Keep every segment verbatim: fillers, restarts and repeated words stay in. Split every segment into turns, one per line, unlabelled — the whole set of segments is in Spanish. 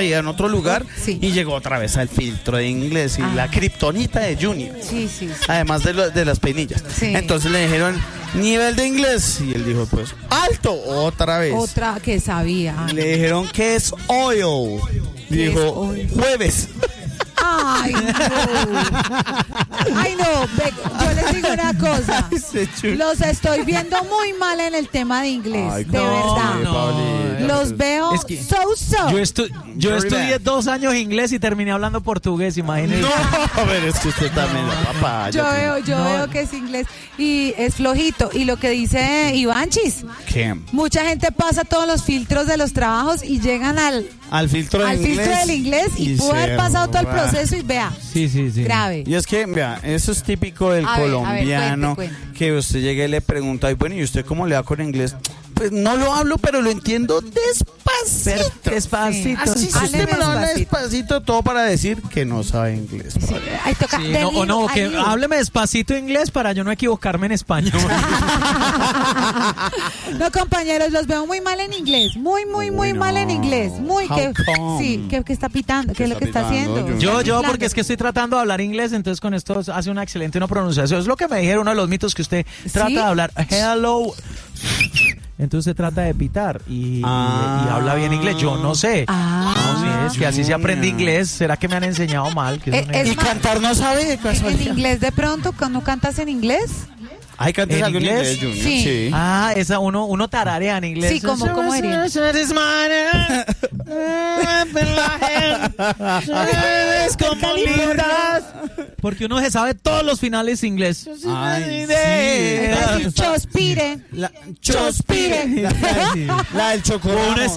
allá en otro lugar
sí.
y llegó otra vez al filtro de inglés y
ah.
la kriptonita de Junior.
Sí, sí, sí.
Además de, lo, de las peinillas.
Sí.
Entonces le dijeron, nivel de inglés. Y él dijo, pues, alto, otra vez.
Otra que sabía.
Le dijeron que es oil. Dijo,
es oil?
jueves.
Ay, no. Ay, no. Ve, yo les digo una cosa. Los estoy viendo muy mal en el tema de inglés.
Ay,
de
no,
verdad.
no,
Los veo
es que
so so.
Yo, estu yo
Very
estudié
bad.
dos años inglés y terminé hablando portugués, imagínense.
No, a ver, es que usted también, papá.
Yo veo, yo
No.
veo que es inglés y es flojito. Y lo que dice Ivanchis,
¿Qué?
mucha gente pasa todos los filtros de los trabajos y llegan al,
Al filtro
al
del inglés.
filtro del inglés y, pudo haber
se
pasado todo el
va.
proceso y vea,
Sí, sí, sí.
grave.
Y es que, vea, eso es típico del
A ver, a ver,
colombiano,
cuente, cuente.
que usted llega y le pregunta, ay, bueno, ¿y usted cómo le va con inglés? Pues no lo hablo, pero lo entiendo despacito.
Despacito.
Así, si usted
Hábleme
me lo habla
despacito.
despacito, todo para decir que no sabe inglés.
Sí, ahí toca.
Sí,
del
no, o
hilo
no,
al
que
hilo.
hábleme despacito inglés para yo no equivocarme en español.
No, compañeros, los veo muy mal en inglés. Muy, muy, muy
Uy,
mal en
no.
inglés. Muy
How
que
come?
sí, que, que está pitando, ¿qué es lo que
está
está
pitando,
haciendo?
Junior?
Yo, yo,
Claro.
porque es que estoy tratando de hablar inglés, entonces con esto hace una excelente una pronunciación. Es lo que me dijeron, uno de los mitos que usted trata
¿Sí?
de hablar. Hello. Entonces trata de pitar y,
Ah.
y habla bien inglés. Yo no sé.
Ah.
No sé, es que así se aprende inglés. ¿Será que me han enseñado mal? Que
Eh,
eso no
es
Y
más-
cantar no sabe de
¿En
casualidad.
inglés de pronto? ¿No cantas en inglés?
Ay, cantes
¿En
algo en
inglés?
inglés, Junior.
Sí.
Sí.
Ah, esa uno, uno tararea en inglés.
Sí, ¿cómo- cómo diría?
como lindas. Porque uno se sabe todos los finales inglés.
Ay,
sí.
sí.
Chospire.
La, Chospire. La, la, la del chocorramo.
Uno es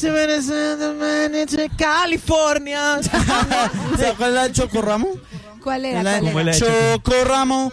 "Ese California".
¿Se acuerda del chocorramo?
¿Cuál era?
La-
¿Cuál
¿Cómo
era?
era?
Chocorramo.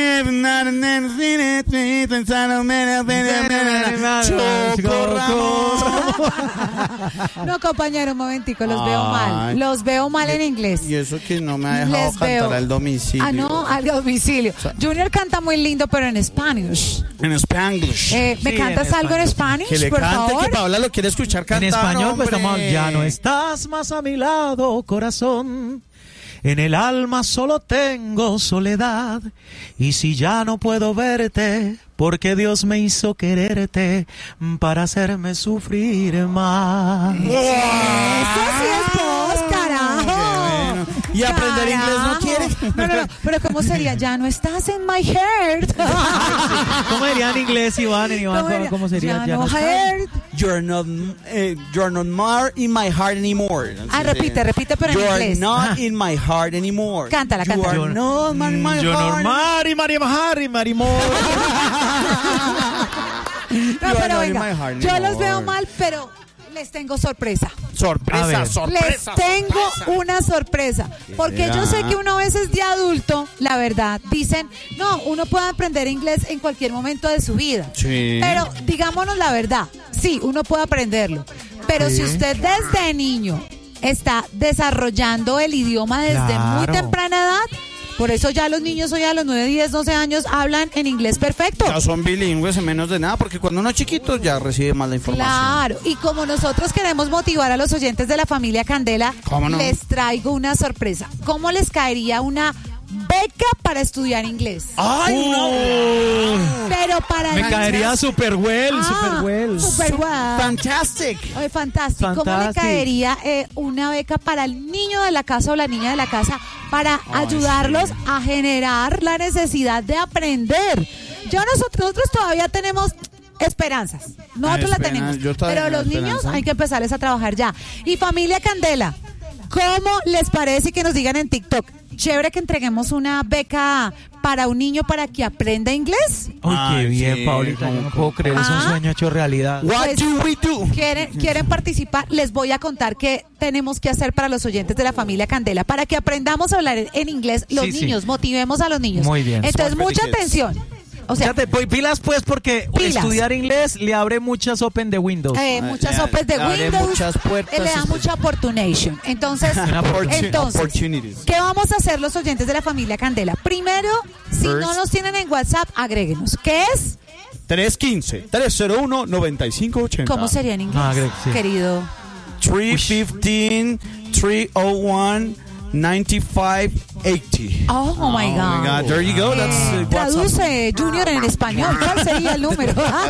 Chocorramo.
No, compañero, un momentico, los veo
Ay.
mal. Los veo mal en inglés.
Y eso que no me ha dejado
Les
cantar
veo.
al domicilio.
Ah, no, al domicilio. Junior canta muy lindo, pero en Spanish.
En Spanglish.
Eh, ¿Me
Sí,
cantas
en
algo en Spanish,
Que le
por
cante,
favor?
que Paola lo quiere escuchar
En
cantar.
español, pues
hombre.
estamos. Ya no estás más a mi lado, corazón. En el alma solo tengo soledad. Y si ya no puedo verte, porque Dios me hizo quererte para hacerme sufrir más.
Eso sí es vos, carajo.
Bueno. ¿Y aprender inglés no quiere?
No, no, no. Pero ¿cómo sería? Ya no estás en my heart.
¿Cómo diría en inglés, Iván? En Iván, ¿cómo, cómo sería?
Ya
Ya
no
no está.
heart.
You're not, eh, you're not more in my heart anymore.
Ah, repite, repite, pero en
You're
inglés.
not in my heart anymore.
Cántala,
You
cántala.
are not in my
Yo
heart.
normal y María Mari, Marimor.
No,
You are
pero
not in my
venga,
heart
yo los
anymore.
veo mal, pero les tengo sorpresa.
A
Sorpresa,
ver.
sorpresa.
Les tengo una sorpresa, porque yo sé que uno a veces de adulto, la verdad, dicen, no, uno puede aprender inglés en cualquier momento de su vida.
Sí.
Pero digámonos la verdad, sí, uno puede aprenderlo. Pero si usted desde niño está desarrollando el idioma desde muy
Claro.
temprana edad, por eso ya los niños hoy a los nueve, diez, doce años hablan en inglés perfecto.
Ya son bilingües en menos de nada, porque cuando uno es chiquito ya recibe más la información.
Claro, y como nosotros queremos motivar a los oyentes de la familia Candela,
¿Cómo no?
les traigo una sorpresa. ¿Cómo les caería una beca para estudiar inglés?
¡Ay, no!
Pero para
Me
niños-
caería super well,
Ah,
super well.
super well.
Fantastic.
Ay, fantástico. ¿Cómo le
Fantastic.
caería eh, una beca para el niño de la casa o la niña de la casa para
Ay,
ayudarlos
sí.
a generar la necesidad de aprender? Yo nosotros, nosotros todavía tenemos esperanzas. Nosotros
Ah,
la
esperanza.
tenemos.
Yo todavía
Pero
tengo
los niños
esperanza.
hay que empezarles a trabajar ya. Y familia Candela, ¿cómo les parece que nos digan en TikTok? Chévere que entreguemos una beca para un niño para que aprenda inglés.
Uy, qué
Ay,
bien,
sí,
Paulita. Yo no
¿cómo-
puedo creer, es un
Ah.
sueño hecho realidad.
What
Pues-
do we do?
¿Quieren, quieren participar? Les voy a contar qué tenemos que hacer para los oyentes de la familia Candela, para que aprendamos a hablar en inglés los
Sí, sí.
niños, motivemos a los niños.
Muy bien.
Entonces,
Smart
mucha
Kids.
atención. O sea,
Ya te voy pilas pues porque
Pilas.
estudiar inglés le abre muchas open de Windows.
eh,
Ah,
muchas
le-
opes de
le abre
Windows,
muchas puertas,
eh, le da
este-
mucha opportunation. Entonces,
Opportun-
entonces,
opportunities.
¿qué vamos a hacer los oyentes de la familia Candela? Primero, si
First.
no nos tienen en WhatsApp, agréguenos. ¿Qué es?
tres uno cinco, tres cero uno, nueve cinco ocho cero.
¿Cómo sería en inglés,
Ah, agreg- sí.
querido?
three fifteen, three oh one, ninety-five eighty.
Oh, my God.
Oh my God, there you go. That's uh,
Traduce, Junior, en español. ¿Cuál sería el número?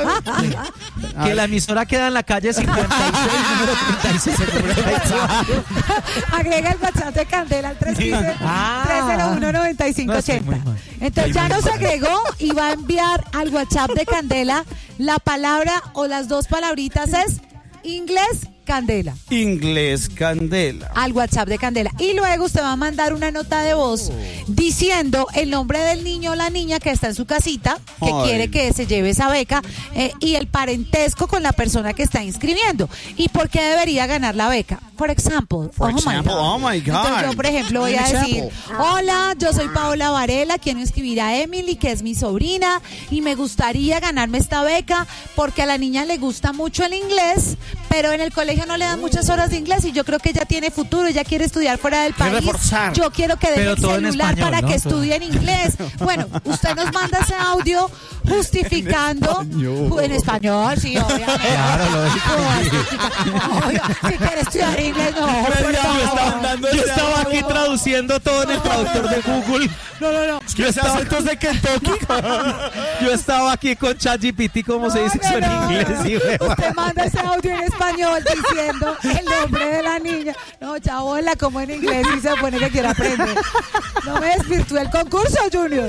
Que la emisora queda en la calle cincuenta y seis, número treinta y seis.
Agrega el WhatsApp de Candela al tres uno cinco, tres cero uno, nueve cinco ocho cero. Entonces ya nos agregó y va a enviar al WhatsApp de Candela la palabra o las dos palabritas es inglés Candela.
Inglés Candela.
Al WhatsApp de Candela. Y luego usted va a mandar una nota de voz diciendo el nombre del niño o la niña que está en su casita, que
Ay.
quiere que se lleve esa beca, eh, y el parentesco con la persona que está inscribiendo. ¿Y por qué debería ganar la beca? Por ejemplo,
For
oh,
example,
my God.
oh my God.
Entonces yo, por ejemplo, voy
An
a decir,
example.
hola, yo soy Paola Varela, quiero inscribir a Emily, que es mi sobrina, y me gustaría ganarme esta beca porque a la niña le gusta mucho el inglés, pero en el colegio no le dan muchas horas de inglés y yo creo que ella tiene futuro, ella quiere estudiar fuera del
Quiere
país.
reforzar.
Yo quiero que deje
Pero
el
todo en
celular
español,
para
¿no?
que
Todo.
estudie en inglés. Bueno, usted nos manda ese audio justificando
En español.
en español, sí, obviamente.
Claro, lo
Oiga, si quiere estudiar inglés, no, por
ya me
favor.
estaban dando
Yo
ese
estaba aquí
audio.
traduciendo todo en el traductor de Google.
No, no, no.
Yo
Ese
estaba,
acento es de Kentucky.
yo estaba aquí con ChatGPT, como se dice eso en
No, no,
inglés.
no.
Y veo-
Usted manda ese audio en español diciendo el nombre de la niña. No, chavola, como en inglés y se supone que quiere aprender. No me desvirtúe el concurso, Junior.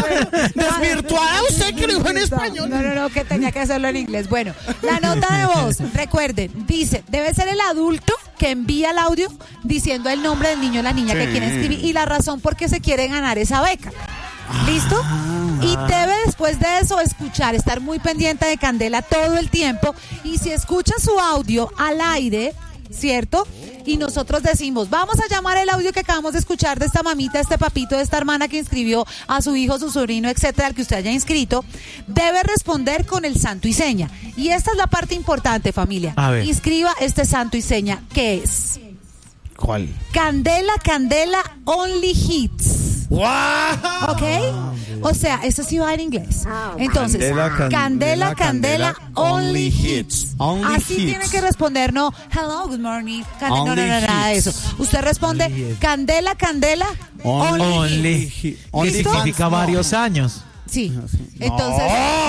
Desvirtuada usted que lo dijo en español.
No, no, no, que tenía que hacerlo en inglés. Bueno, la nota de voz, recuerden, dice, debe ser el adulto que envía el audio diciendo el nombre del niño o la niña que
Sí.
quiere escribir y la razón por qué se quiere ganar esa beca. ¿Listo? Y debe después de eso escuchar, estar muy pendiente de Candela todo el tiempo. Y si escucha su audio al aire, ¿cierto? Y nosotros decimos, vamos a llamar el audio que acabamos de escuchar de esta mamita, este papito, de esta hermana que inscribió a su hijo, su sobrino, etcétera, al que usted haya inscrito, debe responder con el santo y seña. Y esta es la parte importante, familia.
A ver.
Inscriba este santo y seña, que es
¿Cuál?
Candela, Candela, Only Hits.
¡Wow!
¿Ok? O sea, eso sí va en inglés. Entonces,
Candela,
Candela,
Candela,
Candela,
Candela,
Only
only
Hits.
hits. Only
Así
hits.
tiene que responder, no, hello, good morning. Candela, no, no,
Only
no, nada de
hits.
eso. Usted responde,
Only hits.
Candela, Candela, Only,
Only.
Hits.
Que
Only
¿Listo?
significa varios años.
Sí. Entonces,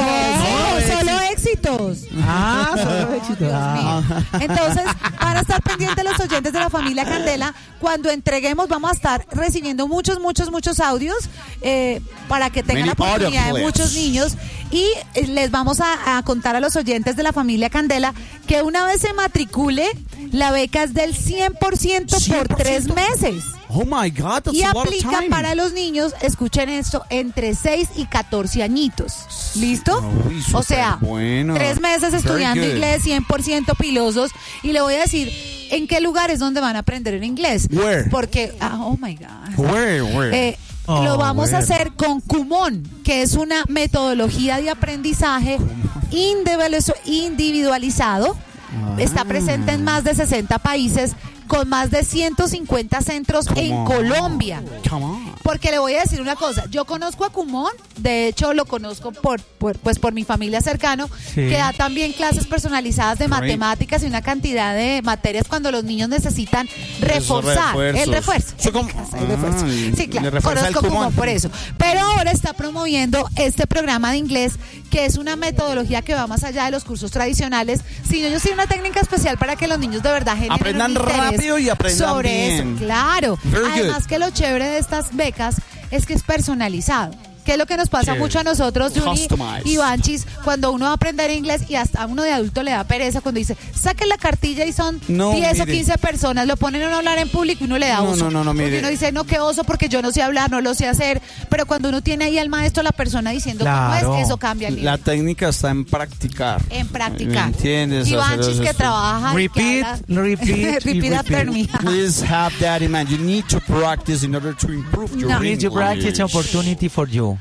no,
no,
solo éxitos.
Ah, solo éxito.
Dios
Ah.
mío. Entonces, para estar pendientes los oyentes de la familia Candela, cuando entreguemos vamos a estar recibiendo muchos, muchos, muchos audios eh, para que tengan
Many
la oportunidad de
audio clips.
muchos niños y eh, les vamos a, a contar a los oyentes de la familia Candela que una vez se matricule, la beca es del cien por ciento por
cien por
tres
ciento.
meses.
Oh my God, that's
Y
a lot of
aplica
time.
para los niños, escuchen esto, entre seis y catorce añitos. ¿Listo?
Uy,
O
súper
sea,
bueno.
tres meses
Very
estudiando
good.
inglés, cien por ciento pilosos. Y le voy a decir en qué lugares donde van a aprender en inglés.
Where?
Porque, ah, oh my God.
Where, where?
Eh,
Oh,
lo vamos a
bueno.
hacer con Kumon, que es una metodología de aprendizaje individualizo- individualizado. Está presente en más de sesenta países con más de ciento cincuenta centros
Come
en
on.
Colombia.
Come on.
Porque le voy a decir una cosa, yo conozco a Kumon, de hecho lo conozco por, por pues por mi familia cercano,
Sí.
que da también clases personalizadas de
Great.
matemáticas y una cantidad de materias cuando los niños necesitan reforzar
refuerzos.
el refuerzo.
Eso como-
En casa, el refuerzo.
Ah,
Sí, claro,
le refuerza el
conozco Kumon
Kumon.
por eso. Pero ahora está promoviendo este programa de inglés, que es una metodología que va más allá de los cursos tradicionales, sino ellos tienen una técnica especial para que los niños de verdad generen
Aprendan
un interés
rápido y aprendan
sobre
bien.
eso. Claro.
Very
Además
good.
que lo chévere de estas becas es que es personalizado. Que es lo que nos pasa
Chévere.
mucho a nosotros, Juni
Customized.
y Banchis, cuando uno va a aprender inglés y hasta a uno de adulto le da pereza cuando dice, saquen la cartilla y son
No,
diez o
mire.
quince personas, lo ponen a uno a hablar en público y uno le da
No,
oso.
no, no, no,
Porque
mire.
uno dice, no, qué oso, porque yo no sé hablar, no lo sé hacer. Pero cuando uno tiene ahí al maestro, la persona diciendo
Claro.
cómo es, eso cambia el
La
nivel.
técnica está en practicar.
En práctica.
¿Me entiendes?
Y
Hacer
Banchis
eso.
que trabaja. y que
Repeat,
habla-
repeat, y
repeat after me.
repeat.
Please have that in mind. You need to practice in order to improve your
No.
Need to practice
English.
opportunity for you.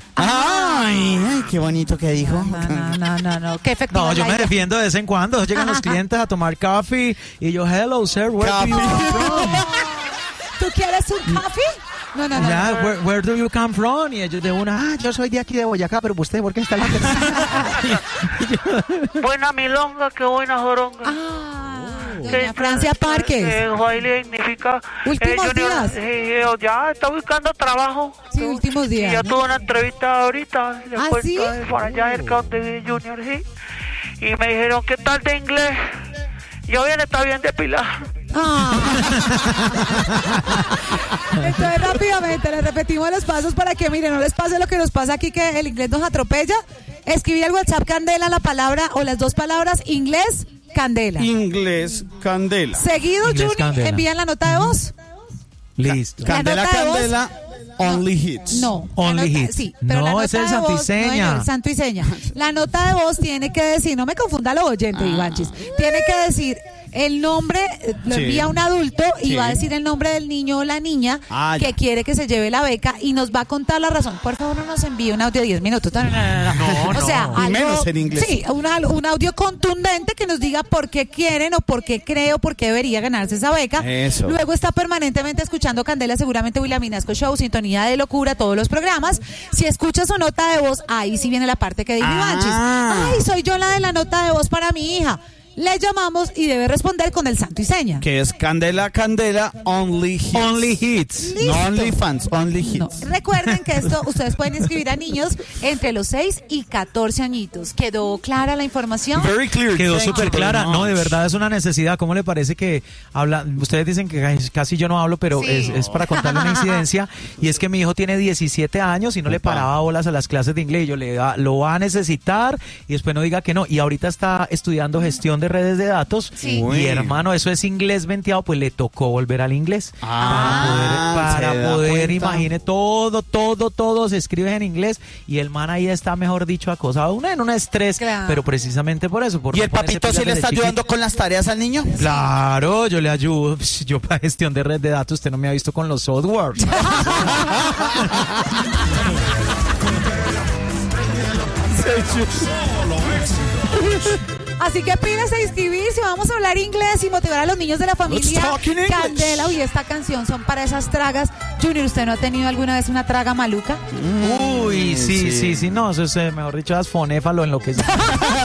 Ay, ay, qué bonito que dijo.
No, no, no, no, no. Qué efectivo.
No, yo me
la idea.
defiendo de vez en cuando. Llegan los clientes a tomar café y yo, hello, sir, where do you come from?
¿Tú quieres un coffee? No, no, no.
Ya,
no.
where, where do you come from? Y ellos de una, ah, yo soy de aquí de Boyacá, pero usted, ¿por qué está en la tercera?
Buena milonga, qué buena joronga.
Ah, Doña Francia Parques.
Eh, Wiley significa...
Últimos
Junior,
días.
eh, eh, ya está buscando trabajo.
Sí, últimos días,
Y ya
¿no?
tuve una entrevista ahorita.
¿Ah,
después,
sí?
eh, Por allá cerca de Junior, sí. Y me dijeron, ¿qué tal de inglés? Yo bien, está bien depilado.
Ah. Entonces rápidamente les repetimos los pasos para que miren, no les pase lo que nos pasa aquí, que el inglés nos atropella. Escribir al WhatsApp Candela la palabra o las dos palabras inglés Candela.
Inglés Candela.
Seguido,
Inglés
Juni,
Candela.
envían la nota de voz.
Listo.
Candela,
La nota de voz.
Candela, only hits.
No.
Only
la nota-
hits.
Sí, pero
No,
la nota
es el
de
santo y
voz-
seña.
No, señor, el santo y seña. La nota de voz tiene que decir, no me confunda lo oyente, Ivanchis. Tiene que decir el nombre, eh, lo
Sí.
envía un adulto y
Sí.
va a decir el nombre del niño o la niña
Ah,
que
ya.
quiere que se lleve la beca y nos va a contar la razón. Por favor, no nos envíe un audio de diez minutos. No, no, no, no.
No,
O sea,
no.
Y
algo,
menos en inglés.
Sí, una- un audio contundente que nos diga por qué quieren o por qué cree o por qué debería ganarse esa beca.
Eso.
Luego está permanentemente escuchando Candela, seguramente William Minasco Show, Sintonía de Locura, todos los programas. Si escucha su nota de voz, ahí sí viene la parte que dijo
Ah.
Ivanchis. Ay, soy yo la de la nota de voz para mi hija. Le llamamos y debe responder con el santo y seña.
Que es Candela, Candela, only hits.
Only hits.
Listo.
No only fans, only hits.
No. Recuerden que esto ustedes pueden inscribir a niños entre los seis y catorce añitos. ¿Quedó clara la información?
Very clear.
Quedó
Thank
súper
you very
clara, no, de
much.
verdad es una necesidad. ¿Cómo le parece que habla? Ustedes dicen que casi- casi yo no hablo, pero
Sí.
es, es para contarle una incidencia. Y es que mi hijo tiene diecisiete años y no le
Opa.
paraba bolas a las clases de inglés. Yo le da- lo va a necesitar y después no diga que no. Y ahorita está estudiando gestión de redes de datos.
Sí.
Uy.
Y hermano, eso es inglés venteado, pues le tocó volver al inglés.
Ah,
para
se
poder,
da
para poder
cuenta.
imagine todo, todo, todo se escribe en inglés. Y el man ahí está, mejor dicho, acosado. Uno en un estrés,
Claro.
pero precisamente por eso. por
¿Y
no
el
ponerse
papito sí
pilas
le
desde
está
chiquito.
ayudando con las tareas al niño?
Claro, yo le ayudo. Psh, Yo para gestión de red de datos, usted no me ha visto con los softwares.
Así que pídase a inscribirse, vamos a hablar inglés y motivar a los niños de la familia.
Let's talk in English.
Candela, y esta canción son para esas tragas. Junior, ¿usted no ha tenido alguna vez una traga maluca?
Uy, sí,
sí.
sí, sí, no, eso es, eh, mejor dicho, las fonéfalo en lo que es.